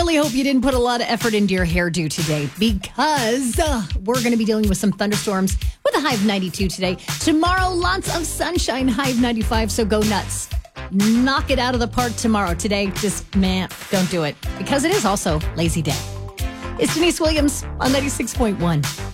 certainly hope you didn't put a lot of effort into your hairdo today because we're going to be dealing with some thunderstorms with a high of 92 today. Tomorrow, lots of sunshine, high of 95, so go nuts. Knock it out of the park tomorrow. Today, just, don't do it because it is also lazy day. It's Denise Williams on 96.1.